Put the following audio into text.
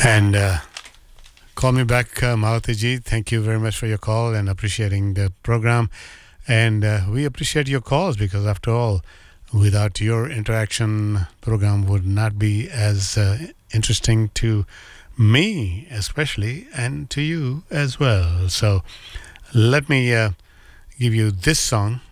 And call me back, Maruti ji. Thank you very much for your call and appreciating the program. And we appreciate your calls because, after all, without your interaction, program would not be as interesting to me, especially, and to you as well. So let me give you this song.